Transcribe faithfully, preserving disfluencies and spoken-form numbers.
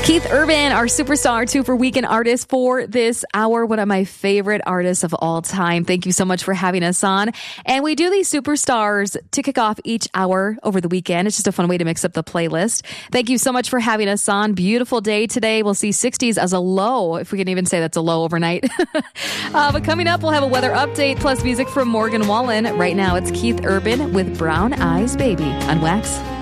Keith Urban, our superstar two for Weekend Artist for this hour. One of my favorite artists of all time. Thank you so much for having us on. And we do these superstars to kick off each hour over the weekend. It's just a fun way to mix up the playlist. Thank you so much for having us on. Beautiful day today. We'll see sixties as a low, if we can even say that's a low overnight. uh, but coming up, we'll have a weather update plus music from Morgan Wallen. Right now, it's Keith Urban with Brown Eyes Baby on Wax.